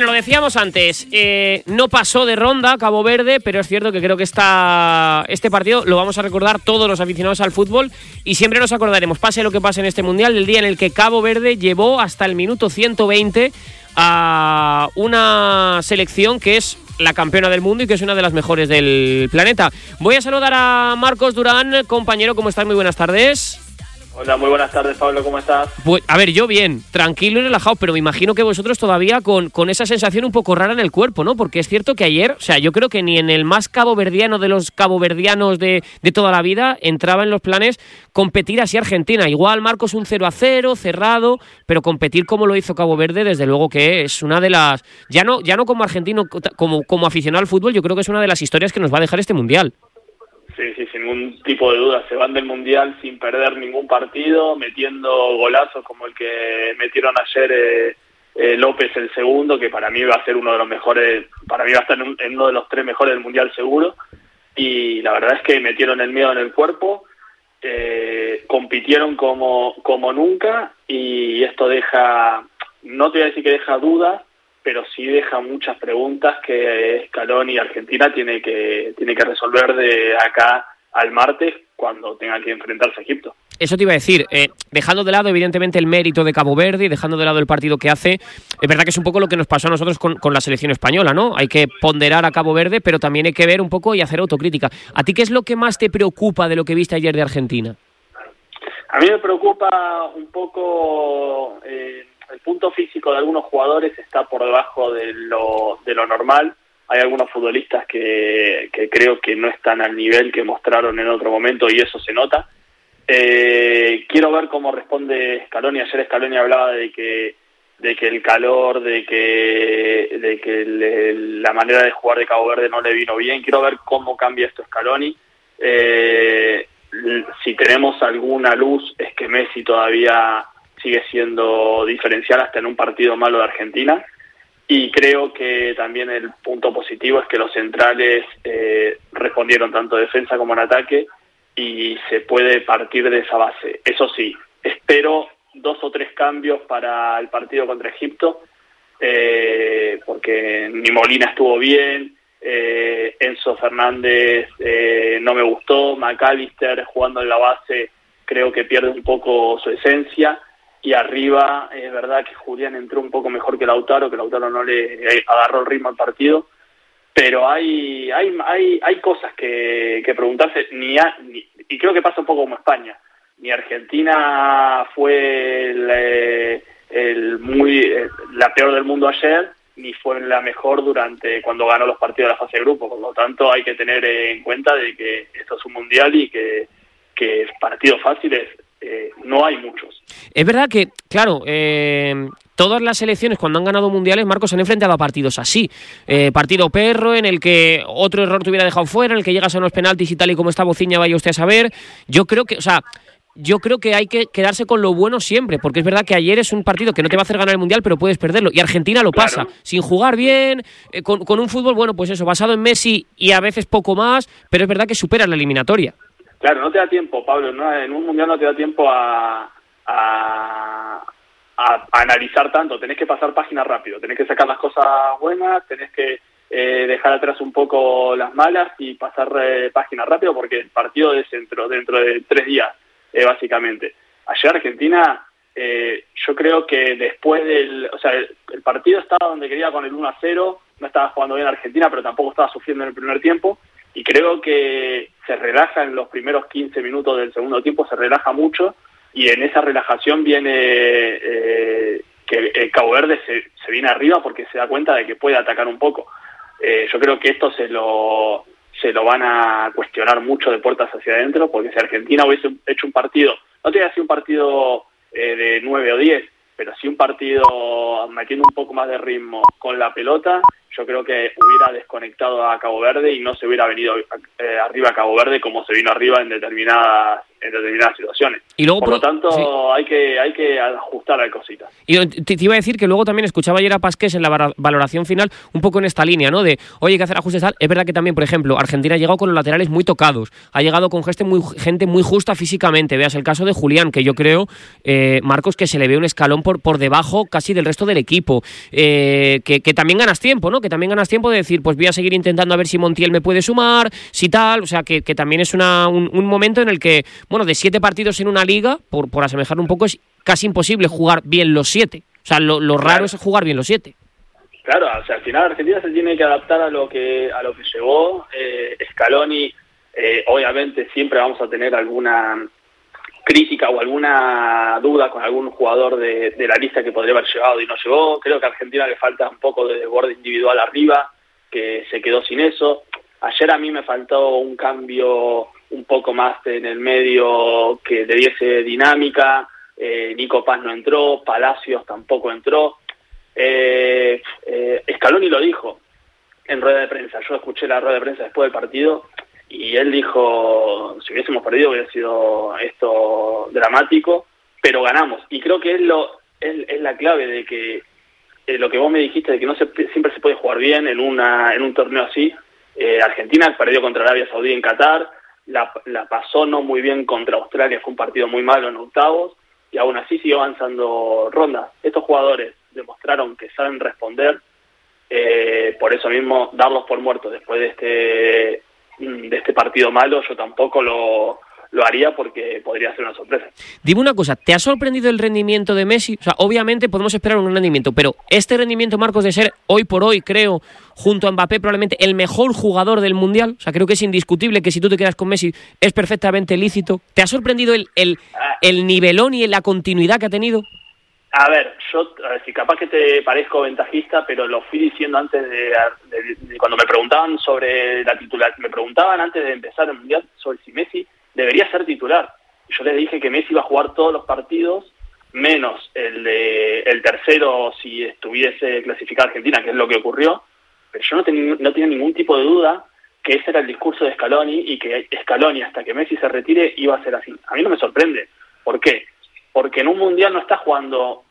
Bueno, lo decíamos antes, no pasó de ronda Cabo Verde, pero es cierto que creo que este partido lo vamos a recordar todos los aficionados al fútbol y siempre nos acordaremos, pase lo que pase en este Mundial, del día en el que Cabo Verde llevó hasta el minuto 120 a una selección que es la campeona del mundo y que es una de las mejores del planeta. Voy a saludar a Marcos Durán, compañero, ¿cómo estás? Muy buenas tardes. Hola, muy buenas tardes, Pablo, ¿cómo estás? Pues, a ver, yo bien, tranquilo y relajado, pero me imagino que vosotros todavía con esa sensación un poco rara en el cuerpo, ¿no? Porque es cierto que ayer, o sea, yo creo que ni en el más caboverdiano de los caboverdianos de toda la vida entraba en los planes competir así Argentina. Igual, Marcos, un 0-0, cerrado, pero competir como lo hizo Cabo Verde, desde luego que es una de las... Ya no como argentino, como aficionado al fútbol, yo creo que es una de las historias que nos va a dejar este Mundial. Sí, sin ningún tipo de duda. Se van del Mundial sin perder ningún partido, metiendo golazos como el que metieron ayer López, el segundo, que para mí va a ser uno de los mejores, para mí va a estar en uno de los 3 mejores del Mundial seguro. Y la verdad es que metieron el miedo en el cuerpo, compitieron como nunca, y esto deja, no te voy a decir que deja dudas, pero sí deja muchas preguntas que Scaloni y Argentina tiene que resolver de acá al martes cuando tenga que enfrentarse a Egipto. Eso te iba a decir, dejando de lado evidentemente el mérito de Cabo Verde y dejando de lado el partido que hace, es verdad que es un poco lo que nos pasó a nosotros con la selección española, ¿no? Hay que ponderar a Cabo Verde, pero también hay que ver un poco y hacer autocrítica. ¿A ti qué es lo que más te preocupa de lo que viste ayer de Argentina? A mí me preocupa un poco... el punto físico de algunos jugadores está por debajo de lo normal. Hay algunos futbolistas que creo que no están al nivel que mostraron en otro momento y eso se nota. Quiero ver cómo responde Scaloni. Ayer Scaloni hablaba de que el calor, de que la manera de jugar de Cabo Verde no le vino bien. Quiero ver cómo cambia esto Scaloni. Si tenemos alguna luz es que Messi todavía sigue siendo diferencial hasta en un partido malo de Argentina, y creo que también el punto positivo es que los centrales respondieron tanto en defensa como en ataque y se puede partir de esa base. Eso sí, espero 2 o 3 cambios para el partido contra Egipto, porque ni Molina estuvo bien, Enzo Fernández no me gustó, McAllister jugando en la base creo que pierde un poco su esencia. Y arriba es verdad que Julián entró un poco mejor que Lautaro no le agarró el ritmo al partido, pero hay cosas que preguntarse, y creo que pasa un poco como España. Ni Argentina fue la peor del mundo ayer, ni fue la mejor cuando ganó los partidos de la fase de grupo. Por lo tanto, hay que tener en cuenta de que esto es un mundial y que partidos fáciles no hay muchos. Es verdad que, claro, todas las selecciones cuando han ganado mundiales, Marcos, se han enfrentado a partidos así. Partido perro, en el que otro error te hubiera dejado fuera, en el que llegas a unos penaltis y tal y como está Bociña, vaya usted a saber. Yo creo que hay que quedarse con lo bueno siempre, porque es verdad que ayer es un partido que no te va a hacer ganar el mundial, pero puedes perderlo. Y Argentina lo pasa, sin jugar bien, con un fútbol, bueno, pues eso, basado en Messi y a veces poco más, pero es verdad que supera la eliminatoria. Claro, no te da tiempo, Pablo, ¿no? En un mundial no te da tiempo a analizar tanto, tenés que pasar páginas rápido, tenés que sacar las cosas buenas, tenés que dejar atrás un poco las malas y pasar páginas rápido, porque el partido es dentro de 3 días, básicamente. Ayer Argentina, yo creo que después el partido estaba donde quería con el 1-0, no estaba jugando bien Argentina, pero tampoco estaba sufriendo en el primer tiempo, y creo que se relaja en los primeros 15 minutos del segundo tiempo, se relaja mucho, y en esa relajación viene que el Cabo Verde se viene arriba porque se da cuenta de que puede atacar un poco. Yo creo que esto se lo van a cuestionar mucho de puertas hacia adentro, porque si Argentina hubiese hecho un partido, no te voy a decir un partido de 9 o 10, pero sí un partido metiendo un poco más de ritmo con la pelota, yo creo que hubiera desconectado a Cabo Verde y no se hubiera venido arriba a Cabo Verde como se vino arriba en determinadas situaciones. Y luego, por lo tanto, sí, hay que ajustar a cositas. Y te iba a decir que luego también escuchaba ayer a Pasqués en la valoración final un poco en esta línea, ¿no? De, oye, hay que hacer ajustes tal. Es verdad que también, por ejemplo, Argentina ha llegado con los laterales muy tocados, ha llegado con gente muy justa físicamente. Veas el caso de Julián, que yo creo, Marcos, que se le ve un escalón por debajo casi del resto del equipo. Que también ganas tiempo, ¿no? Que también ganas tiempo de decir, pues voy a seguir intentando a ver si Montiel me puede sumar, si tal. O sea, que también es un momento en el que, bueno, de 7 partidos en una liga, por asemejarlo un poco, es casi imposible jugar bien los 7. O sea, lo raro es jugar bien los 7. Claro, o sea, al final Argentina se tiene que adaptar a lo que llevó Scaloni. Obviamente siempre vamos a tener alguna crítica o alguna duda con algún jugador de la lista que podría haber llegado y no llegó. Creo que a Argentina le falta un poco de desborde individual arriba, que se quedó sin eso. Ayer a mí me faltó un cambio un poco más en el medio que le diese dinámica. Nico Paz no entró, Palacios tampoco entró. Scaloni lo dijo en rueda de prensa. Yo escuché la rueda de prensa después del partido y él dijo, si hubiésemos perdido hubiera sido esto dramático, pero ganamos. Y creo que es la clave de que lo que vos me dijiste de que siempre se puede jugar bien en un torneo así. Argentina perdió contra Arabia Saudí en Qatar, la pasó no muy bien contra Australia, fue un partido muy malo en octavos, y aún así siguió avanzando rondas. Estos jugadores demostraron que saben responder, por eso mismo darlos por muertos después de este partido malo, yo tampoco lo haría porque podría ser una sorpresa. Dime una cosa, ¿te ha sorprendido el rendimiento de Messi? O sea, obviamente podemos esperar un rendimiento, pero este rendimiento, Marcos, de ser hoy por hoy, creo, junto a Mbappé, probablemente el mejor jugador del Mundial, o sea, creo que es indiscutible que si tú te quedas con Messi es perfectamente lícito. ¿Te ha sorprendido el nivelón y la continuidad que ha tenido? A ver, si capaz que te parezco ventajista, pero lo fui diciendo antes de cuando me preguntaban sobre la titular, me preguntaban antes de empezar el Mundial sobre si Messi debería ser titular. Y yo les dije que Messi iba a jugar todos los partidos, menos el tercero si estuviese clasificada Argentina, que es lo que ocurrió. Pero yo no tenía ningún tipo de duda que ese era el discurso de Scaloni y que Scaloni, hasta que Messi se retire, iba a ser así. A mí no me sorprende. ¿Por qué? Porque en un Mundial no está jugando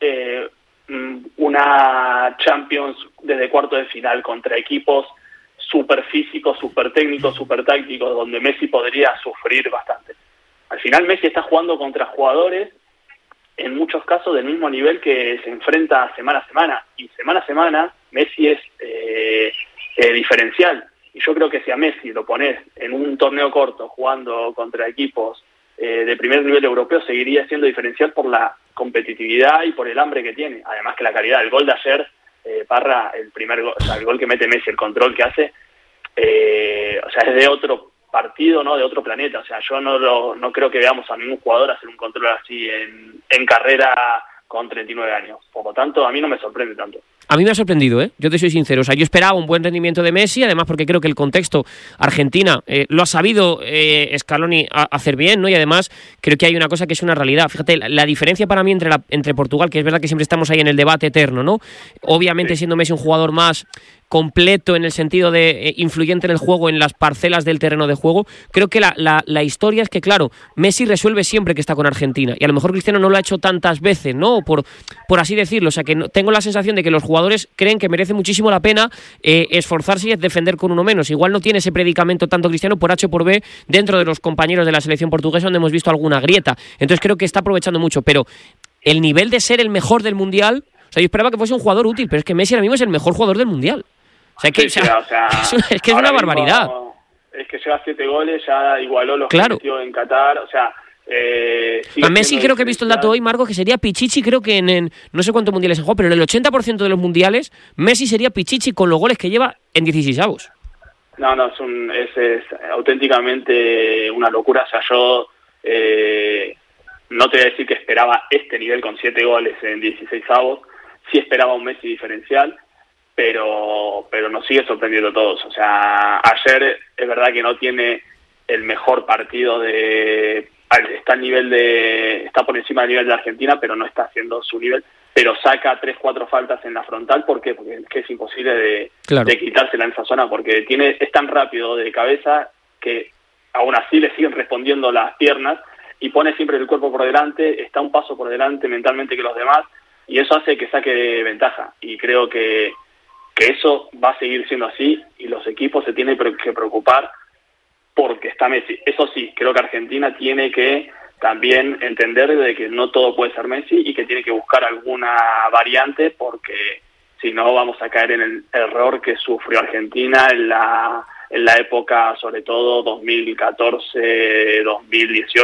una Champions desde cuarto de final contra equipos súper físicos, súper técnicos, súper tácticos, donde Messi podría sufrir bastante. Al final Messi está jugando contra jugadores, en muchos casos del mismo nivel que se enfrenta semana a semana, y semana a semana Messi es diferencial. Y yo creo que si a Messi lo pones en un torneo corto jugando contra equipos de primer nivel europeo, seguiría siendo diferencial por la competitividad y por el hambre que tiene. Además que la calidad del gol de ayer, Parra, el primer gol, o sea, el gol que mete Messi, el control que hace, o sea, es de otro partido, ¿no? De otro planeta. O sea, yo no creo que veamos a ningún jugador hacer un control así en carrera con 39 años. Por lo tanto, a mí no me sorprende tanto. A mí me ha sorprendido, ¿eh? Yo te soy sincero. O sea, yo esperaba un buen rendimiento de Messi, además porque creo que el contexto Argentina lo ha sabido Scaloni hacer bien, ¿no? Y además creo que hay una cosa que es una realidad. Fíjate, la diferencia para mí entre Portugal, que es verdad que siempre estamos ahí en el debate eterno, ¿no? Obviamente siendo Messi un jugador más completo en el sentido de influyente en el juego, en las parcelas del terreno de juego, creo que la historia es que, claro, Messi resuelve siempre que está con Argentina, y a lo mejor Cristiano no lo ha hecho tantas veces, ¿no? Por así decirlo. O sea, que tengo la sensación de que los jugadores creen que merece muchísimo la pena esforzarse y defender con uno menos. Igual no tiene ese predicamento tanto Cristiano por H o por B dentro de los compañeros de la selección portuguesa, donde hemos visto alguna grieta. Entonces creo que está aprovechando mucho, pero el nivel de ser el mejor del Mundial, o sea, yo esperaba que fuese un jugador útil, pero es que Messi ahora mismo es el mejor jugador del Mundial. O sea, es que es una barbaridad. Es que lleva 7 goles, ya igualó los que metió en Qatar, o sea... a Messi creo que he visto el dato hoy, Marco, que sería Pichichi, creo que en no sé cuántos mundiales ha jugado, pero en el 80% de los mundiales Messi sería Pichichi con los goles que lleva en 16avos. No, es auténticamente una locura. O sea, yo no te voy a decir que esperaba este nivel con 7 goles en 16avos, sí esperaba un Messi diferencial, pero nos sigue sorprendiendo a todos. O sea, ayer es verdad que no tiene el mejor partido está por encima del nivel de Argentina, pero no está haciendo su nivel. pero saca 3-4 faltas en la frontal. ¿Por qué? Porque es imposible de quitársela en esa zona, porque es tan rápido de cabeza que aún así le siguen respondiendo las piernas y pone siempre el cuerpo por delante, está un paso por delante mentalmente que los demás, y eso hace que saque ventaja. Y creo que eso va a seguir siendo así, y los equipos se tienen que preocupar porque está Messi. Eso sí, creo que Argentina tiene que también entender de que no todo puede ser Messi y que tiene que buscar alguna variante, porque si no vamos a caer en el error que sufrió Argentina en la época, sobre todo 2014-2018.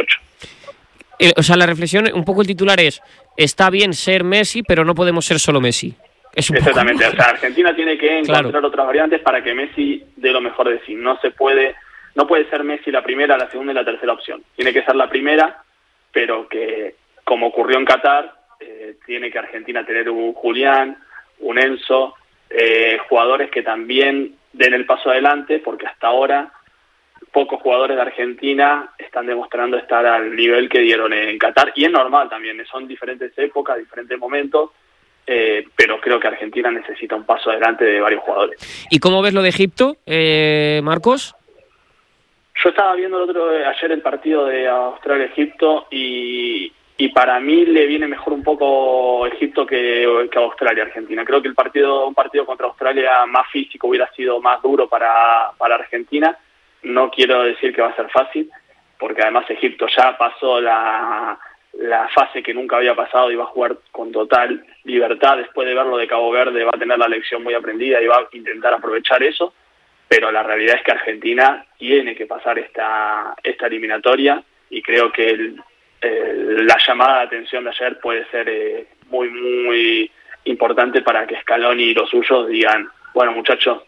O sea, la reflexión, un poco el titular es: está bien ser Messi, pero no podemos ser solo Messi. Exactamente, o sea, Argentina tiene que encontrar otras variantes para que Messi dé lo mejor de sí. No puede ser Messi la primera, la segunda y la tercera opción. Tiene que ser la primera, pero que, como ocurrió en Qatar, tiene que Argentina tener un Julián, un Enzo, jugadores que también den el paso adelante, porque hasta ahora pocos jugadores de Argentina están demostrando estar al nivel que dieron en Qatar, y es normal también, son diferentes épocas, diferentes momentos, pero creo que Argentina necesita un paso adelante de varios jugadores. ¿Y cómo ves lo de Egipto, Marcos? Yo estaba viendo ayer el partido de Australia-Egipto y para mí le viene mejor un poco Egipto que Australia, Argentina. Creo que un partido contra Australia más físico hubiera sido más duro para Argentina. No quiero decir que va a ser fácil, porque además Egipto ya pasó la fase que nunca había pasado y va a jugar con total libertad. Después de ver lo de Cabo Verde va a tener la lección muy aprendida y va a intentar aprovechar eso, pero la realidad es que Argentina tiene que pasar esta eliminatoria, y creo que la llamada de atención de ayer puede ser muy, muy importante para que Scaloni y los suyos digan: bueno, muchachos,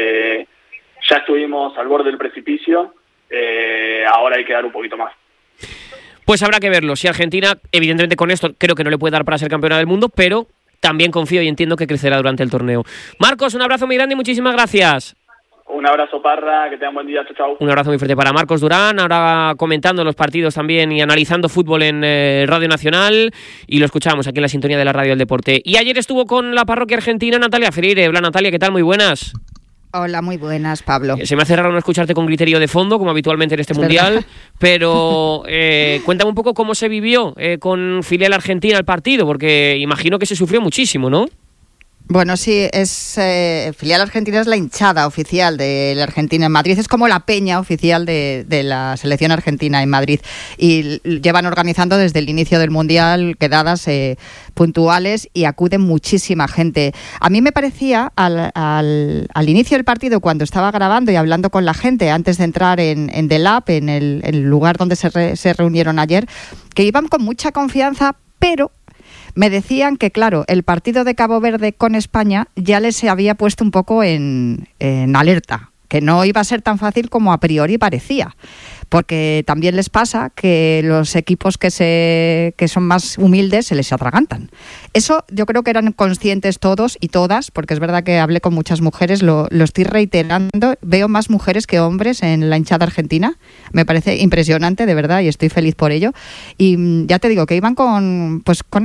ya estuvimos al borde del precipicio, ahora hay que dar un poquito más. Pues habrá que verlo. Si Argentina, evidentemente con esto, creo que no le puede dar para ser campeona del mundo, pero también confío y entiendo que crecerá durante el torneo. Marcos, un abrazo muy grande y muchísimas gracias. Un abrazo, Parra, que tengan buen día, chao, chao. Un abrazo muy fuerte para Marcos Durán, ahora comentando los partidos también y analizando fútbol en Radio Nacional, y lo escuchamos aquí en la sintonía de la Radio del Deporte. Y ayer estuvo con la parroquia argentina Natalia Freire. Hola Natalia, ¿qué tal? Muy buenas. Hola, muy buenas, Pablo. Se me hace raro no escucharte con griterío de fondo, como habitualmente en este mundial, ¿verdad? Pero cuéntame un poco cómo se vivió con filial argentina el partido, porque imagino que se sufrió muchísimo, ¿no? Bueno, sí, filial argentina es la hinchada oficial de la Argentina en Madrid, es como la peña oficial de la selección argentina en Madrid, y llevan organizando desde el inicio del Mundial quedadas puntuales y acude muchísima gente. A mí me parecía al inicio del partido, cuando estaba grabando y hablando con la gente antes de entrar en The Lab, en el lugar donde se reunieron ayer, que iban con mucha confianza, pero me decían que, claro, el partido de Cabo Verde con España ya les había puesto un poco en alerta, que no iba a ser tan fácil como a priori parecía, porque también les pasa que los equipos que son más humildes se les atragantan. Eso yo creo que eran conscientes todos y todas, porque es verdad que hablé con muchas mujeres, lo estoy reiterando, veo más mujeres que hombres en la hinchada argentina, me parece impresionante, de verdad, y estoy feliz por ello. Y ya te digo que iban con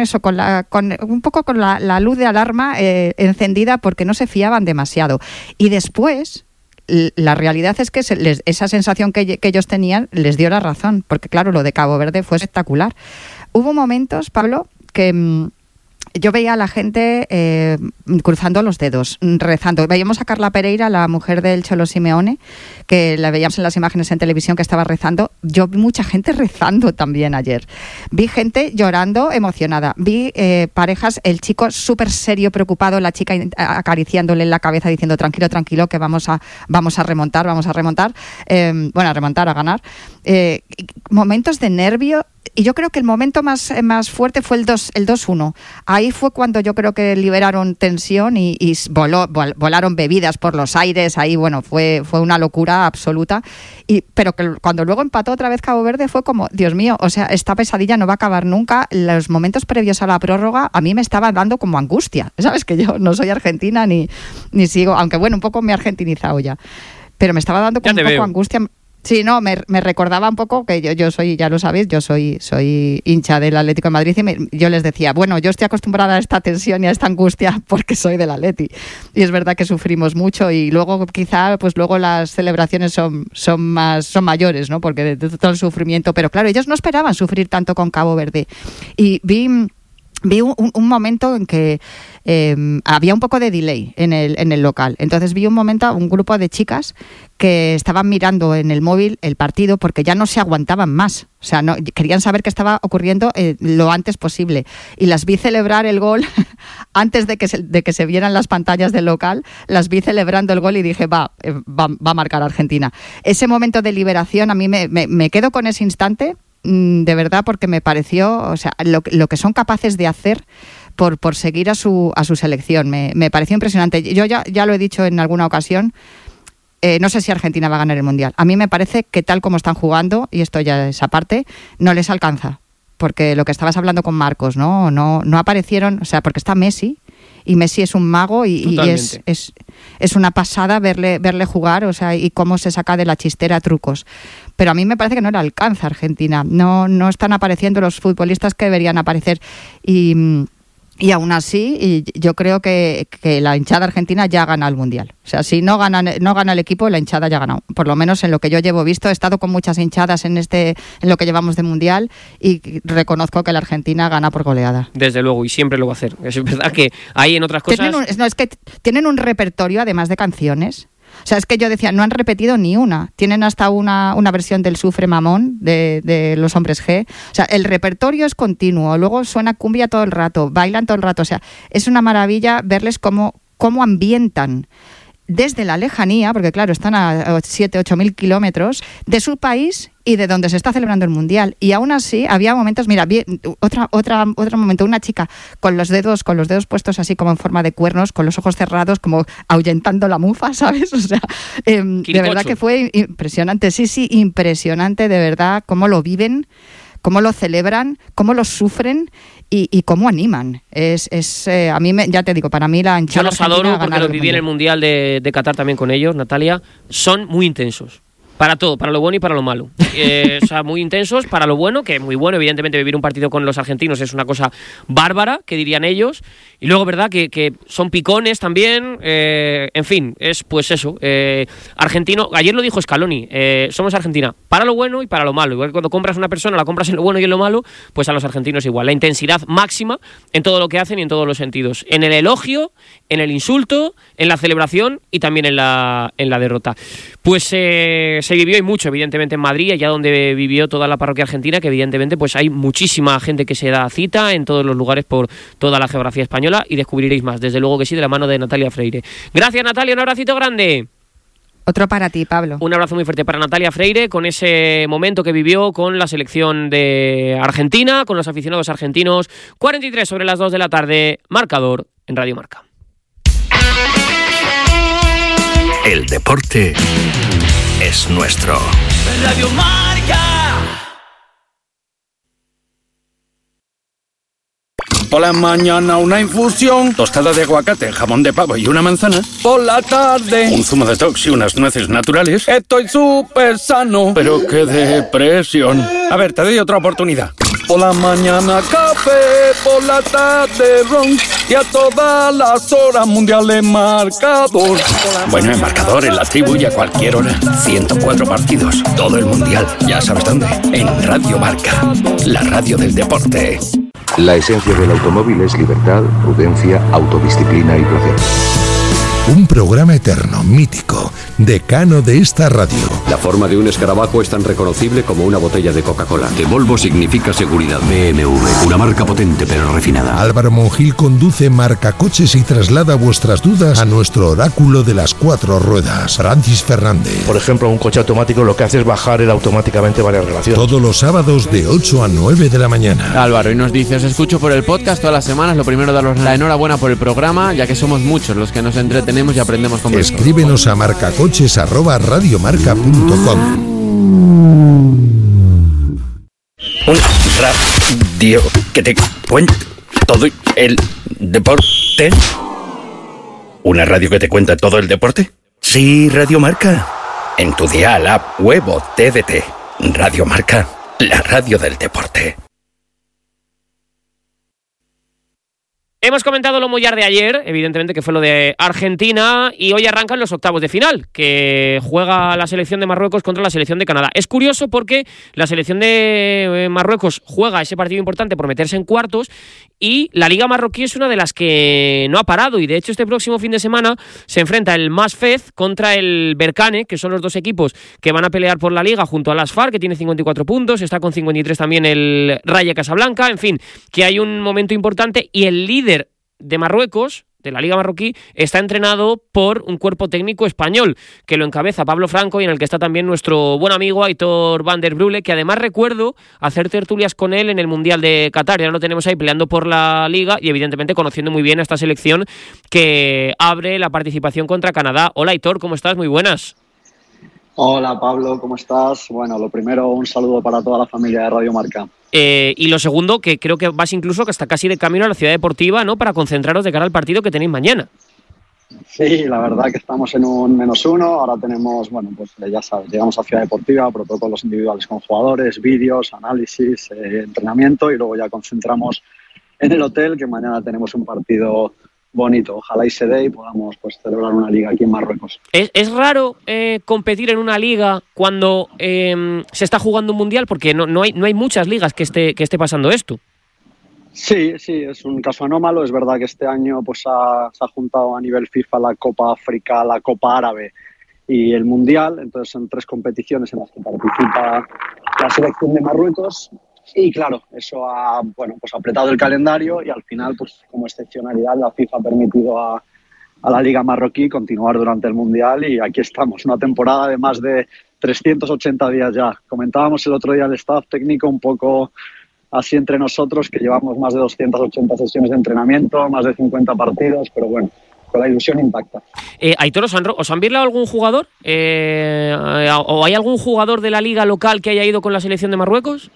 un poco con la luz de alarma encendida, porque no se fiaban demasiado. Y después, la realidad es que esa sensación que ellos tenían les dio la razón, porque claro, lo de Cabo Verde fue espectacular. Hubo momentos, Pablo, que yo veía a la gente cruzando los dedos, rezando. Veíamos a Carla Pereira, la mujer del Cholo Simeone, que la veíamos en las imágenes en televisión, que estaba rezando. Yo vi mucha gente rezando también ayer. Vi gente llorando, emocionada. Vi parejas, el chico súper serio, preocupado, la chica acariciándole en la cabeza, diciendo tranquilo, tranquilo, que vamos a remontar. A remontar, a ganar. Momentos de nervio. Y yo creo que el momento más fuerte fue el 2-1. Ahí fue cuando yo creo que liberaron tensión y volaron bebidas por los aires. Ahí, bueno, fue una locura absoluta. Pero que cuando luego empató otra vez Cabo Verde fue como, Dios mío, o sea, esta pesadilla no va a acabar nunca. Los momentos previos a la prórroga a mí me estaban dando como angustia. ¿Sabes? Que yo no soy argentina ni sigo, aunque bueno, un poco me he argentinizado ya. Pero me estaba dando como un poco angustia. Sí, no, me recordaba un poco que yo soy, ya lo sabéis, yo soy hincha del Atlético de Madrid y yo les decía, bueno, yo estoy acostumbrada a esta tensión y a esta angustia porque soy del Atleti. Y es verdad que sufrimos mucho y luego quizá pues luego las celebraciones son mayores, ¿no? Porque de todo el sufrimiento, pero claro, ellos no esperaban sufrir tanto con Cabo Verde. Y vi un momento en que había un poco de delay en el local. Entonces vi un momento a un grupo de chicas que estaban mirando en el móvil el partido porque ya no se aguantaban más. O sea, no, querían saber qué estaba ocurriendo lo antes posible. Y las vi celebrar el gol antes de que se vieran las pantallas del local. Las vi celebrando el gol y dije, va a marcar Argentina. Ese momento de liberación, a mí me quedo con ese instante, de verdad, porque me pareció, o sea, lo que son capaces de hacer por seguir a su selección. Me pareció impresionante. Yo ya lo he dicho en alguna ocasión, no sé si Argentina va a ganar el Mundial. A mí me parece que tal como están jugando, y esto ya es aparte, no les alcanza. Porque lo que estabas hablando con Marcos, no aparecieron, o sea, porque está Messi, y Messi es un mago y es una pasada verle jugar, o sea, y cómo se saca de la chistera trucos. Pero a mí me parece que no le alcanza Argentina. No están apareciendo los futbolistas que deberían aparecer. Y aún así, yo creo que la hinchada argentina ya gana el Mundial. O sea, si no gana el equipo, la hinchada ya ha ganado. Por lo menos en lo que yo llevo visto, he estado con muchas hinchadas en lo que llevamos de Mundial y reconozco que la Argentina gana por goleada. Desde luego, y siempre lo va a hacer. Es verdad que hay en otras cosas... Es que tienen un repertorio, además de canciones. O sea, es que yo decía, no han repetido ni una. Tienen hasta una versión del Sufre Mamón de los Hombres G. O sea, el repertorio es continuo. Luego suena cumbia todo el rato, bailan todo el rato. O sea, es una maravilla verles cómo ambientan desde la lejanía, porque claro, están a 7-8 mil kilómetros de su país y de donde se está celebrando el Mundial. Y aún así había momentos, mira, otro momento, una chica con los dedos puestos así como en forma de cuernos, con los ojos cerrados, como ahuyentando la mufa, ¿sabes? O sea, de verdad que fue impresionante, sí, impresionante, de verdad, cómo lo viven, cómo lo celebran, cómo lo sufren y cómo animan. A mí, ya te digo, para mí la hinchada... Yo los adoro porque los viví en el Mundial de Qatar también con ellos, Natalia. Son muy intensos. Para todo, para lo bueno y para lo malo. O sea, muy intensos, para lo bueno, que es muy bueno, evidentemente vivir un partido con los argentinos es una cosa bárbara, que dirían ellos, y luego, verdad, que son picones también, en fin, es pues eso, argentino, ayer lo dijo Scaloni, somos Argentina, para lo bueno y para lo malo, igual que cuando compras una persona, la compras en lo bueno y en lo malo, pues a los argentinos igual, la intensidad máxima en todo lo que hacen y en todos los sentidos, en el elogio, en el insulto, en la celebración y también en la derrota. Pues se vivió y mucho, evidentemente, en Madrid, allá donde vivió toda la parroquia argentina, que evidentemente pues hay muchísima gente que se da cita en todos los lugares por toda la geografía española y descubriréis más, desde luego que sí, de la mano de Natalia Freire. Gracias, Natalia, un abracito grande. Otro para ti, Pablo. Un abrazo muy fuerte para Natalia Freire con ese momento que vivió con la selección de Argentina, con los aficionados argentinos. 43 sobre las 2 de la tarde, marcador en Radio Marca. El deporte es nuestro. Radio Marca. Por la mañana una infusión, tostada de aguacate, jamón de pavo y una manzana. Por la tarde un zumo de tox y unas nueces naturales. Estoy súper sano, pero qué depresión. A ver, te doy otra oportunidad. Por la mañana café, por la tarde ron y a todas las horas mundiales marcador. Bueno, en marcador, en la tribu y a cualquier hora. 104 partidos, todo el mundial. Ya sabes dónde. En Radio Marca, la radio del deporte. La esencia del automóvil es libertad, prudencia, autodisciplina y placer. Un programa eterno, mítico, decano de esta radio. La forma de un escarabajo es tan reconocible como una botella de Coca-Cola. De Volvo significa seguridad. BMW, una marca potente pero refinada. Álvaro Monjil conduce Marcacoches y traslada vuestras dudas a nuestro oráculo de las 4 ruedas, Francis Fernández. Por ejemplo, un coche automático lo que hace es bajar él automáticamente varias relaciones. Todos los sábados de 8 a 9 de la mañana. Álvaro, y nos dice, os escucho por el podcast todas las semanas. Lo primero, daros la enhorabuena por el programa, ya que somos muchos los que nos entretenemos y aprendemos con vosotros. Escríbenos a marcacoches@radiomarca.com. Un radio que te cuenta todo el deporte. ¿Una radio que te cuenta todo el deporte? Sí, Radio Marca. En tu dial, app, web o TDT. Radio Marca, la radio del deporte. Hemos comentado lo Mollar de ayer, evidentemente que fue lo de Argentina, y hoy arrancan los octavos de final, que juega la selección de Marruecos contra la selección de Canadá. Es curioso porque la selección de Marruecos juega ese partido importante por meterse en cuartos, y la Liga Marroquí es una de las que no ha parado, y de hecho este próximo fin de semana se enfrenta el Masfez contra el Berkane, que son los dos equipos que van a pelear por la Liga junto al Asfar, que tiene 54 puntos, está con 53 también el Raja Casablanca, en fin, que hay un momento importante, y el líder de Marruecos, de la Liga Marroquí, está entrenado por un cuerpo técnico español, que lo encabeza Pablo Franco y en el que está también nuestro buen amigo Aitor van der Brule, que además recuerdo hacer tertulias con él en el Mundial de Qatar. Ya lo tenemos ahí peleando por la Liga y evidentemente conociendo muy bien a esta selección que abre la participación contra Canadá. Hola Aitor, ¿cómo estás? Muy buenas. Hola Pablo, ¿cómo estás? Bueno, lo primero, un saludo para toda la familia de Radio Marca. Y lo segundo, que creo que vas incluso hasta casi de camino a la Ciudad Deportiva, ¿no?, para concentraros de cara al partido que tenéis mañana. Sí, la verdad que estamos en un -1, ahora tenemos, bueno, pues ya sabes, llegamos a Ciudad Deportiva, protocolos individuales con jugadores, vídeos, análisis, entrenamiento, y luego ya concentramos en el hotel, que mañana tenemos un partido bonito. Ojalá y se dé y podamos pues celebrar una liga aquí en Marruecos. ¿Es raro competir en una liga cuando se está jugando un mundial? Porque no hay muchas ligas que esté pasando esto. Sí, es un caso anómalo. Es verdad que este año pues se ha juntado a nivel FIFA la Copa África, la Copa Árabe y el Mundial. Entonces son 3 competiciones en las que participa la selección de Marruecos. Y claro, eso ha apretado el calendario y al final, pues como excepcionalidad, la FIFA ha permitido a la Liga Marroquí continuar durante el Mundial, y aquí estamos, una temporada de más de 380 días ya. Comentábamos el otro día el staff técnico un poco así entre nosotros, que llevamos más de 280 sesiones de entrenamiento, más de 50 partidos, pero bueno, con la ilusión intacta. Aitor, ¿os han virlado algún jugador? ¿O hay algún jugador de la liga local que haya ido con la selección de Marruecos?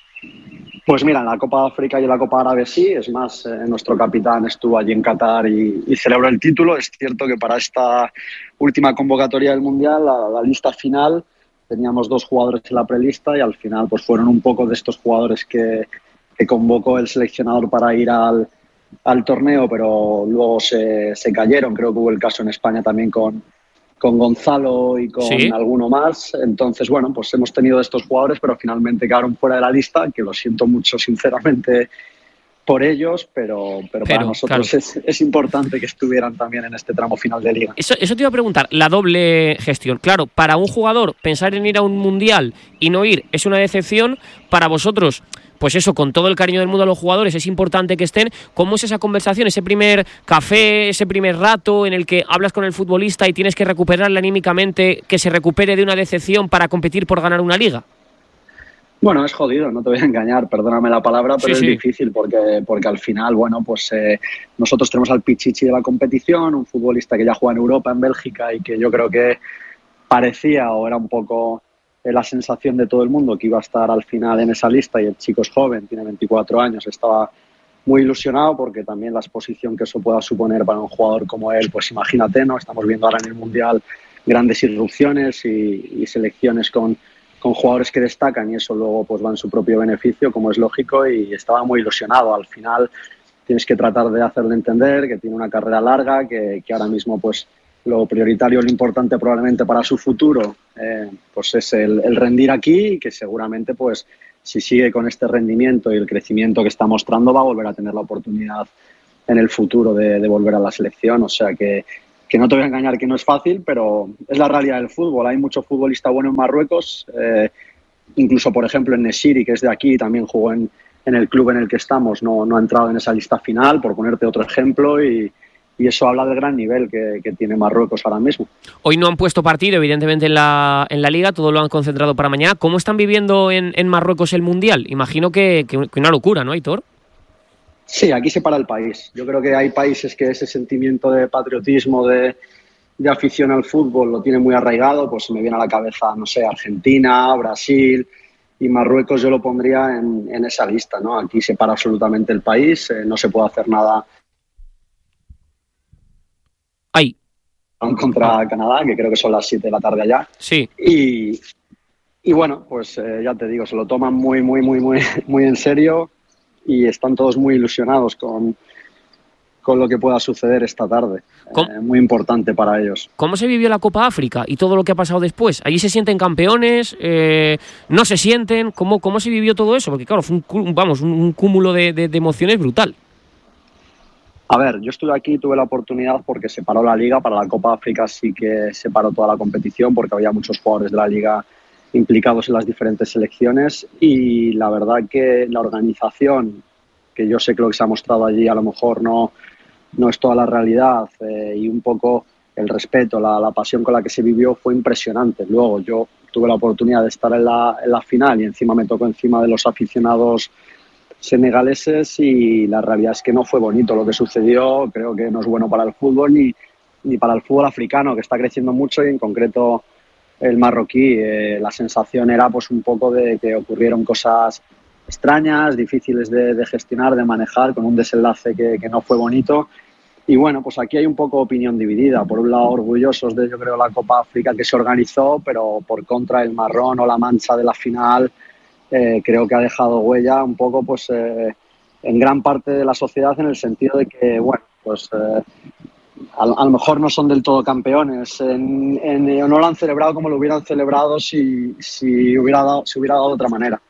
Pues mira, en la Copa África y en la Copa Árabe sí, es más, nuestro capitán estuvo allí en Qatar y celebró el título. Es cierto que para esta última convocatoria del Mundial, la lista final, teníamos 2 jugadores en la prelista y al final pues fueron un poco de estos jugadores que convocó el seleccionador para ir al torneo, pero luego se cayeron. Creo que hubo el caso en España también con Gonzalo y con alguno más. Entonces, bueno, pues hemos tenido estos jugadores, pero finalmente quedaron fuera de la lista, que lo siento mucho, sinceramente, por ellos, pero para nosotros claro, es importante que estuvieran también en este tramo final de liga. Eso te iba a preguntar, la doble gestión. Claro, para un jugador pensar en ir a un mundial y no ir es una decepción. Para vosotros, pues eso, con todo el cariño del mundo a los jugadores, es importante que estén. ¿Cómo es esa conversación, ese primer café, ese primer rato en el que hablas con el futbolista y tienes que recuperarle anímicamente, que se recupere de una decepción para competir por ganar una liga? Bueno, es jodido, no te voy a engañar, perdóname la palabra, pero es difícil porque al final, bueno, pues nosotros tenemos al pichichi de la competición, un futbolista que ya juega en Europa, en Bélgica, y que yo creo que parecía o era un poco la sensación de todo el mundo que iba a estar al final en esa lista, y el chico es joven, tiene 24 años, estaba muy ilusionado porque también la exposición que eso pueda suponer para un jugador como él, pues imagínate, ¿no? Estamos viendo ahora en el Mundial grandes irrupciones y selecciones con jugadores que destacan, y eso luego pues va en su propio beneficio, como es lógico, y estaba muy ilusionado. Al final tienes que tratar de hacerle entender que tiene una carrera larga, que ahora mismo pues lo prioritario, lo importante probablemente para su futuro pues es el rendir aquí, y que seguramente pues si sigue con este rendimiento y el crecimiento que está mostrando va a volver a tener la oportunidad en el futuro de volver a la selección. O sea que no te voy a engañar que no es fácil, pero es la realidad del fútbol. Hay mucho futbolista bueno en Marruecos, incluso por ejemplo en Nesiri, que es de aquí, también jugó en el club en el que estamos, no ha entrado en esa lista final, por ponerte otro ejemplo, y eso habla del gran nivel que tiene Marruecos ahora mismo. Hoy no han puesto partido, evidentemente, en la Liga, todo lo han concentrado para mañana. ¿Cómo están viviendo en Marruecos el Mundial? Imagino que una locura, ¿no, Aitor? Sí, aquí se para el país. Yo creo que hay países que ese sentimiento de patriotismo, de afición al fútbol lo tienen muy arraigado. Pues me viene a la cabeza, no sé, Argentina, Brasil, y Marruecos yo lo pondría en esa lista, ¿no? Aquí se para absolutamente el país, no se puede hacer nada. contra Canadá, que creo que son las 7 de la tarde allá. Sí. Y bueno, pues ya te digo, se lo toman muy en serio y están todos muy ilusionados con lo que pueda suceder esta tarde. Muy importante para ellos. ¿Cómo se vivió la Copa África y todo lo que ha pasado después? ¿Allí se sienten campeones? ¿No se sienten? ¿Cómo se vivió todo eso? Porque claro, fue un cúmulo de emociones brutal. A ver, yo estuve aquí, tuve la oportunidad porque se paró la liga. Para la Copa África sí que se paró toda la competición porque había muchos jugadores de la liga implicados en las diferentes selecciones y la verdad que la organización, que yo sé que lo que se ha mostrado allí a lo mejor no es toda la realidad, y un poco el respeto, la pasión con la que se vivió fue impresionante. Luego yo tuve la oportunidad de estar en la final y encima me tocó encima de los aficionados senegaleses y la realidad es que no fue bonito lo que sucedió. Creo que no es bueno para el fútbol ni para el fútbol africano, que está creciendo mucho, y en concreto el marroquí. La sensación era pues un poco de que ocurrieron cosas extrañas, difíciles de gestionar, de manejar, con un desenlace que no fue bonito. Y bueno, pues aquí hay un poco opinión dividida. Por un lado, orgullosos de, yo creo, la Copa África que se organizó, pero por contra el marrón o la mancha de la final, creo que ha dejado huella un poco pues en gran parte de la sociedad, en el sentido de que, bueno, pues a lo mejor no son del todo campeones, no lo han celebrado como lo hubieran celebrado si hubiera dado de otra manera.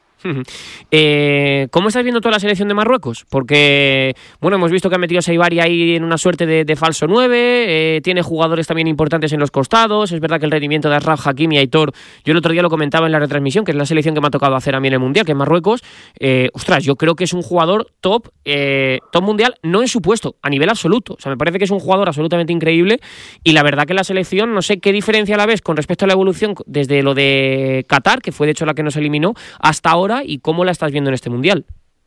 ¿Cómo estás viendo toda la selección de Marruecos? Porque, bueno, hemos visto que han metido a Saibari ahí en una suerte de falso 9, tiene jugadores también importantes en los costados. Es verdad que el rendimiento de Achraf Hakimi y Aitor, yo el otro día lo comentaba en la retransmisión, que es la selección que me ha tocado hacer a mí en el Mundial, que es Marruecos. Ostras, yo creo que es un jugador top mundial, no en su puesto, a nivel absoluto. O sea, me parece que es un jugador absolutamente increíble, y la verdad que la selección, no sé qué diferencia la ves con respecto a la evolución desde lo de Qatar, que fue de hecho la que nos eliminó, hasta ahora, y cómo la estás viendo en este Mundial.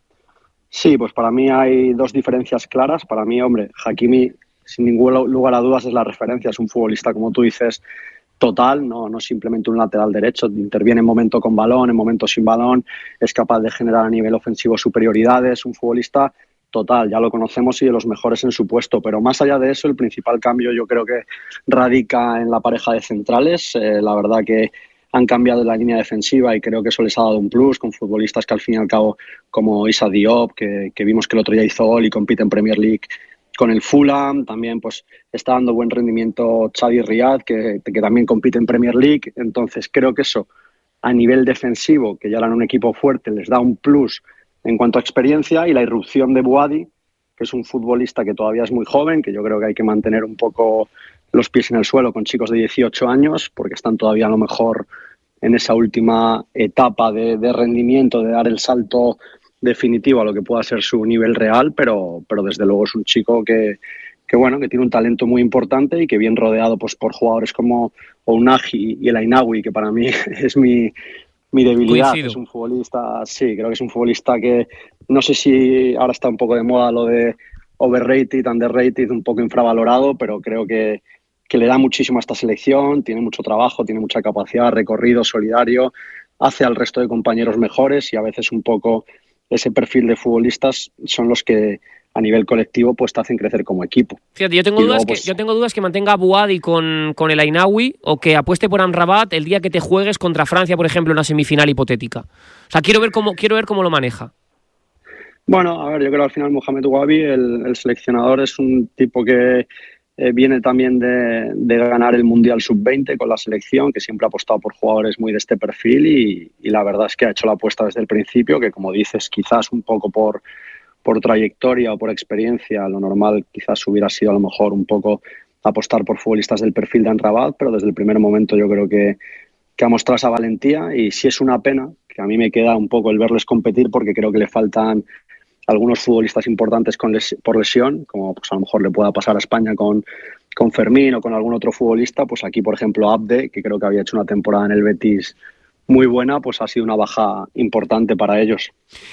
Sí, pues para mí hay dos diferencias claras. Para mí, hombre, Hakimi, sin ningún lugar a dudas, es la referencia. Es un futbolista, como tú dices, total, no simplemente un lateral derecho. Interviene en momento con balón, en momento sin balón, es capaz de generar a nivel ofensivo superioridades. Un futbolista total, ya lo conocemos y de los mejores en su puesto. Pero más allá de eso, el principal cambio yo creo que radica en la pareja de centrales. La verdad que han cambiado la línea defensiva y creo que eso les ha dado un plus, con futbolistas que al fin y al cabo, como Issa Diop, que vimos que el otro día hizo gol y compite en Premier League con el Fulham. También pues está dando buen rendimiento Chadi Riyad, que también compite en Premier League. Entonces creo que eso, a nivel defensivo, que ya eran un equipo fuerte, les da un plus en cuanto a experiencia. Y la irrupción de Bouhaddi, que es un futbolista que todavía es muy joven, que yo creo que hay que mantener un poco los pies en el suelo con chicos de 18 años, porque están todavía a lo mejor en esa última etapa de rendimiento, de dar el salto definitivo a lo que pueda ser su nivel real, pero desde luego es un chico que tiene un talento muy importante y que, bien rodeado pues por jugadores como Ounahi y el Ainaoui, que para mí es mi debilidad. Coincido. Es un futbolista, sí, creo que es un futbolista que no sé si ahora está un poco de moda lo de overrated, underrated, un poco infravalorado, pero creo que le da muchísimo a esta selección. Tiene mucho trabajo, tiene mucha capacidad, recorrido, solidario, hace al resto de compañeros mejores, y a veces un poco ese perfil de futbolistas son los que a nivel colectivo pues te hacen crecer como equipo. Fíjate, yo tengo dudas que mantenga a Bouhaddi con el Ainaoui, o que apueste por Amrabat el día que te juegues contra Francia, por ejemplo, en una semifinal hipotética. O sea, quiero ver cómo lo maneja. Bueno, a ver, yo creo que al final Mohamed Bouhaddi, el seleccionador, es un tipo que viene también de ganar el Mundial Sub-20 con la selección, que siempre ha apostado por jugadores muy de este perfil, y la verdad es que ha hecho la apuesta desde el principio, que como dices, quizás un poco por trayectoria o por experiencia, lo normal quizás hubiera sido a lo mejor un poco apostar por futbolistas del perfil de Amrabat, pero desde el primer momento yo creo que ha mostrado esa valentía, y sí es una pena, que a mí me queda un poco el verles competir, porque creo que le faltan algunos futbolistas importantes por lesión, como pues a lo mejor le pueda pasar a España con Fermín o con algún otro futbolista. Pues aquí, por ejemplo, Abde, que creo que había hecho una temporada en el Betis muy buena, pues ha sido una baja importante para ellos.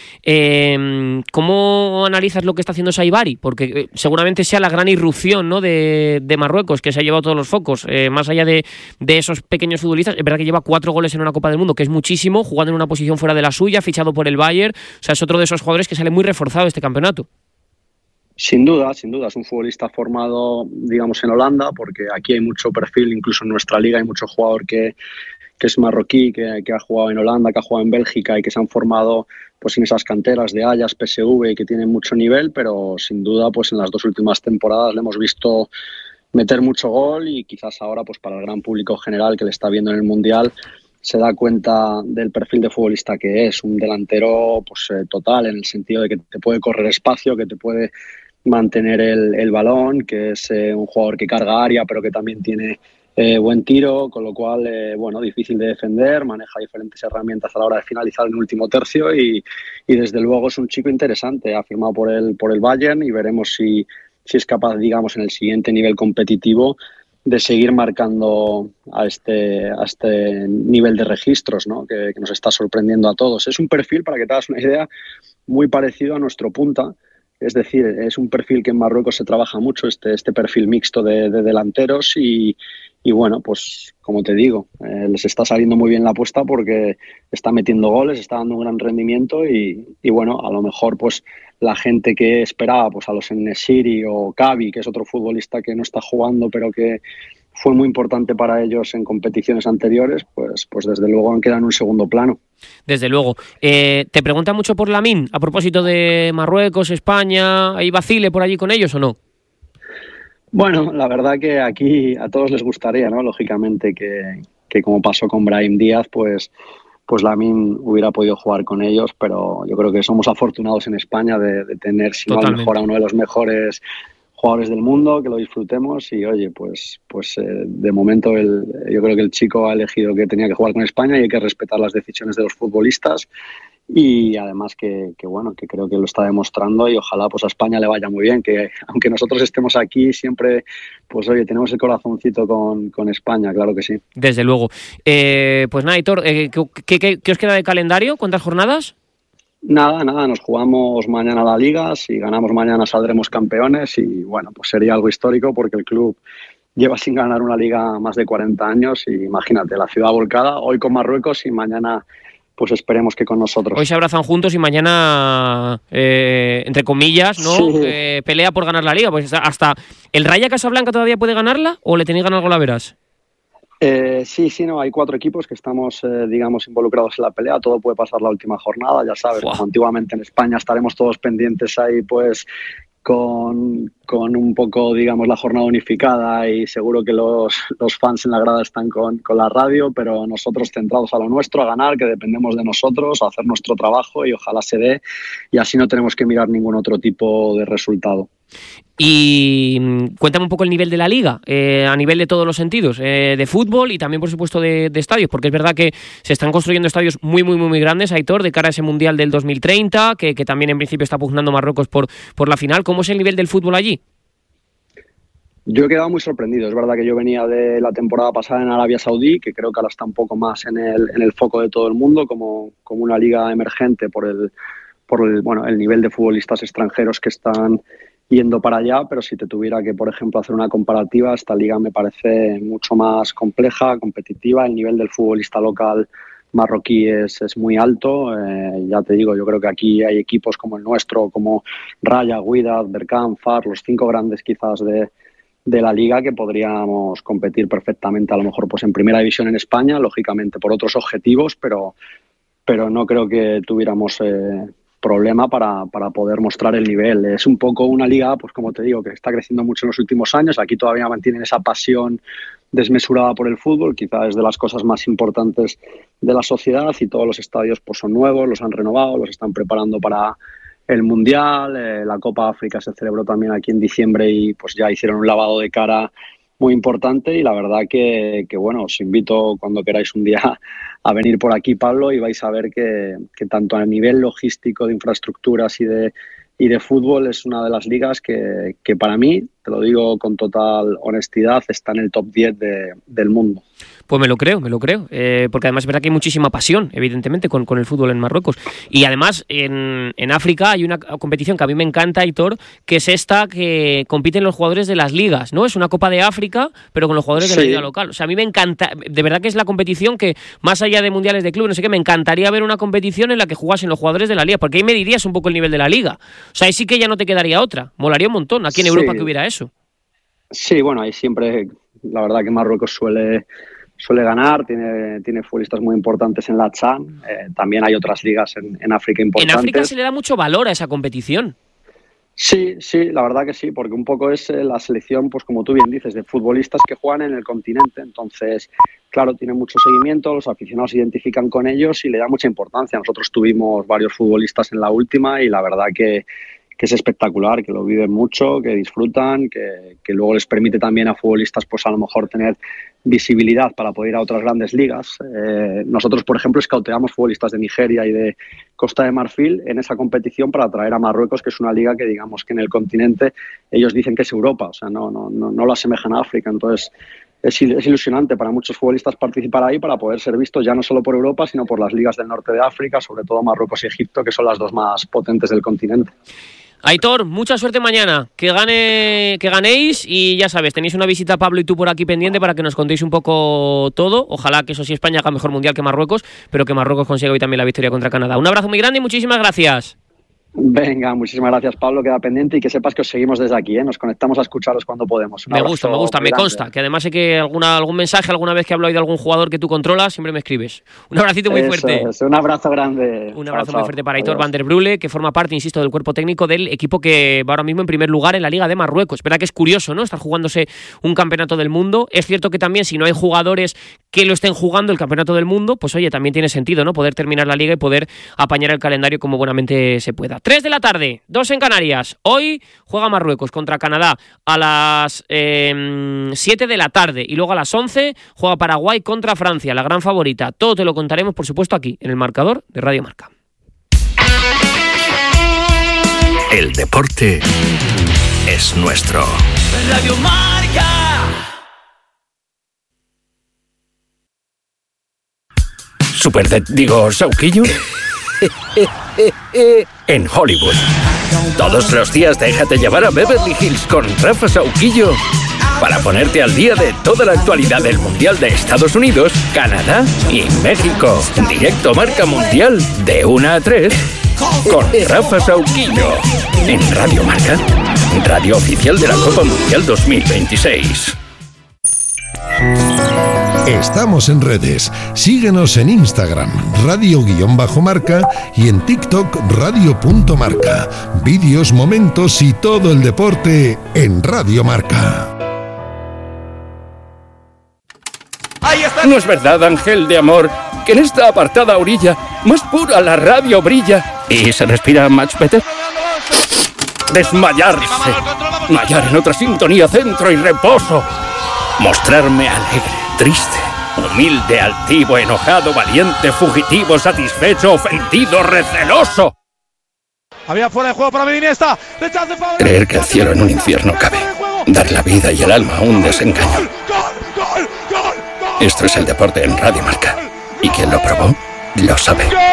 ¿Cómo analizas lo que está haciendo Saibari? Porque seguramente sea la gran irrupción, ¿no?, de Marruecos, que se ha llevado todos los focos. Más allá de esos pequeños futbolistas, es verdad que lleva 4 goles en una Copa del Mundo, que es muchísimo, jugando en una posición fuera de la suya, fichado por el Bayern. O sea, es otro de esos jugadores que sale muy reforzado de este campeonato. Sin duda, es un futbolista formado, digamos, en Holanda, porque aquí hay mucho perfil, incluso en nuestra liga hay mucho jugador que es marroquí, que ha jugado en Holanda, que ha jugado en Bélgica y que se han formado pues en esas canteras de Ajax, PSV, que tienen mucho nivel, pero sin duda pues en las 2 últimas temporadas le hemos visto meter mucho gol y quizás ahora pues para el gran público general que le está viendo en el Mundial se da cuenta del perfil de futbolista que es, un delantero pues total, en el sentido de que te puede correr espacio, que te puede mantener el balón, que es un jugador que carga área pero que también tiene buen tiro, con lo cual difícil de defender, maneja diferentes herramientas a la hora de finalizar en el último tercio y desde luego es un chico interesante, ha firmado por el Bayern y veremos si es capaz, digamos, en el siguiente nivel competitivo de seguir marcando a este nivel de registros, ¿no? que nos está sorprendiendo a todos. Es un perfil, para que te hagas una idea, muy parecido a nuestro punta. Es decir, es un perfil que en Marruecos se trabaja mucho, este perfil mixto de delanteros y bueno, pues como te digo, les está saliendo muy bien la apuesta porque está metiendo goles, está dando un gran rendimiento y bueno, a lo mejor pues la gente que esperaba pues a los En-Nesyri o Kavi, que es otro futbolista que no está jugando pero que fue muy importante para ellos en competiciones anteriores, pues desde luego han quedado en un segundo plano. Desde luego. ¿Te pregunta mucho por Lamine a propósito de Marruecos, España? ¿Hay vacile por allí con ellos o no? Bueno, la verdad que aquí a todos les gustaría, ¿no? Lógicamente que como pasó con Brahim Díaz, pues Lamine hubiera podido jugar con ellos, pero yo creo que somos afortunados en España de tener, si no a lo mejor, a uno de los mejores jugadores del mundo, que lo disfrutemos y oye, pues de momento yo creo que el chico ha elegido que tenía que jugar con España y hay que respetar las decisiones de los futbolistas y además que creo que lo está demostrando y ojalá pues a España le vaya muy bien, que aunque nosotros estemos aquí siempre, pues oye, tenemos el corazoncito con España, claro que sí. Desde luego. Pues nada, Aitor, ¿qué os queda de calendario? ¿Cuántas jornadas? Nada, nos jugamos mañana la Liga, si ganamos mañana saldremos campeones y bueno, pues sería algo histórico porque el club lleva sin ganar una Liga más de 40 años y imagínate, la ciudad volcada, hoy con Marruecos y mañana pues esperemos que con nosotros. Hoy se abrazan juntos y mañana, entre comillas, ¿no? Sí. Pelea por ganar la Liga, pues hasta ¿el Raja Casablanca todavía puede ganarla o le tenéis ganas golaveras? Sí, no, hay 4 equipos que estamos, digamos, involucrados en la pelea. Todo puede pasar la última jornada, ya sabes. Como antiguamente en España estaremos todos pendientes ahí, pues, con un poco, digamos, la jornada unificada y seguro que los fans en la grada están con la radio, pero nosotros centrados a lo nuestro, a ganar, que dependemos de nosotros, a hacer nuestro trabajo y ojalá se dé y así no tenemos que mirar ningún otro tipo de resultado. Y cuéntame un poco el nivel de la Liga, a nivel de todos los sentidos, de fútbol y también, por supuesto, de estadios, porque es verdad que se están construyendo estadios muy, muy, muy grandes, Aitor, de cara a ese Mundial del 2030, que también en principio está pugnando Marruecos por la final. ¿Cómo es el nivel del fútbol allí? Yo he quedado muy sorprendido. Es verdad que yo venía de la temporada pasada en Arabia Saudí, que creo que ahora está un poco más en el foco de todo el mundo, como una liga emergente por el nivel de futbolistas extranjeros que están yendo para allá, pero si te tuviera que, por ejemplo, hacer una comparativa, esta liga me parece mucho más compleja, competitiva, el nivel del futbolista local marroquí es muy alto, ya te digo, yo creo que aquí hay equipos como el nuestro, como Raja, Wydad, Berkane, FAR, los 5 grandes quizás de la liga que podríamos competir perfectamente, a lo mejor pues en primera división en España, lógicamente por otros objetivos, pero no creo que tuviéramos problema para poder mostrar el nivel. Es un poco una liga, pues como te digo, que está creciendo mucho en los últimos años. Aquí todavía mantienen esa pasión desmesurada por el fútbol, quizás es de las cosas más importantes de la sociedad y todos los estadios pues son nuevos, los han renovado, los están preparando para el Mundial. La Copa África se celebró también aquí en diciembre y pues ya hicieron un lavado de cara muy importante y la verdad que bueno, os invito cuando queráis un día a venir por aquí, Pablo, y vais a ver que tanto a nivel logístico de infraestructuras y de fútbol es una de las ligas que para mí, te lo digo con total honestidad, está en el top 10 del mundo. Pues me lo creo, porque además es verdad que hay muchísima pasión, evidentemente, con el fútbol en Marruecos. Y además en África hay una competición que a mí me encanta, Aitor, que es esta que compiten los jugadores de las ligas, ¿no? Es una Copa de África, pero con los jugadores de la liga local. O sea, a mí me encanta, de verdad que es la competición que, más allá de mundiales de club, no sé qué, me encantaría ver una competición en la que jugasen los jugadores de la liga, porque ahí me dirías un poco el nivel de la liga. O sea, ahí sí que ya no te quedaría otra. Molaría un montón aquí en Europa que hubiera eso. Sí, bueno, ahí siempre, la verdad que Marruecos suele ganar, tiene futbolistas muy importantes en la CHAN, también hay otras ligas en África importantes. En África se le da mucho valor a esa competición. Sí, la verdad que sí, porque un poco es la selección, pues como tú bien dices, de futbolistas que juegan en el continente, entonces, claro, tiene mucho seguimiento, los aficionados se identifican con ellos y le da mucha importancia. Nosotros tuvimos varios futbolistas en la última y la verdad que es espectacular, que lo viven mucho, que disfrutan, que luego les permite también a futbolistas pues a lo mejor tener visibilidad para poder ir a otras grandes ligas. Nosotros, por ejemplo, escauteamos futbolistas de Nigeria y de Costa de Marfil en esa competición para traer a Marruecos, que es una liga que digamos que en el continente ellos dicen que es Europa, o sea, no lo asemejan a África, entonces es ilusionante para muchos futbolistas participar ahí para poder ser vistos ya no solo por Europa, sino por las ligas del norte de África, sobre todo Marruecos y Egipto, que son las dos más potentes del continente. Aitor, mucha suerte mañana, que ganéis y ya sabes, tenéis una visita Pablo y tú por aquí pendiente para que nos contéis un poco todo. Ojalá que eso sí, España haga mejor mundial que Marruecos, pero que Marruecos consiga hoy también la victoria contra Canadá. Un abrazo muy grande y muchísimas gracias. Venga, muchísimas gracias, Pablo, queda pendiente y que sepas que os seguimos desde aquí, nos conectamos a escucharos cuando podemos. Me gusta, me consta, que además sé que algún mensaje alguna vez que hablo de algún jugador que tú controlas, siempre me escribes. Un abracito muy fuerte. Un abrazo grande. Un abrazo muy fuerte para Aitor van der Brule, que forma parte, insisto, del cuerpo técnico del equipo que va ahora mismo en primer lugar en la Liga de Marruecos. Es verdad que es curioso, ¿no?, estar jugándose un campeonato del mundo. Es cierto que también si no hay jugadores que lo estén jugando el campeonato del mundo, pues oye, también tiene sentido, ¿no?, poder terminar la Liga y poder apañar el calendario como buenamente se pueda. 3 de la tarde. 2 en Canarias. Hoy juega Marruecos contra Canadá a las 7 de la tarde y luego a las 11 juega Paraguay contra Francia, la gran favorita. Todo te lo contaremos, por supuesto, aquí en el marcador de Radio Marca. El deporte es nuestro. Radio Marca. Sauquillo. En Hollywood. Todos los días déjate llevar a Beverly Hills con Rafa Sauquillo para ponerte al día de toda la actualidad del Mundial de Estados Unidos, Canadá y México. Directo Marca Mundial de 1 a 3 con Rafa Sauquillo en Radio Marca, radio oficial de la Copa Mundial 2026. Estamos en redes. Síguenos en Instagram, radio_marca, y en TikTok, radio.marca. Vídeos, momentos y todo el deporte en Radio Marca. ¿No es verdad, ángel de amor, que en esta apartada orilla más pura la radio brilla y se respira much better? Desmayarse, mallar en otra sintonía, centro y reposo, mostrarme alegre, triste, humilde, altivo, enojado, valiente, fugitivo, satisfecho, ofendido, receloso. Había fuera de juego para Iniesta. Creer que el cielo en un infierno cabe, dar la vida y el alma a un desengaño. Esto es el deporte en Radio Marca, y quien lo probó lo sabe.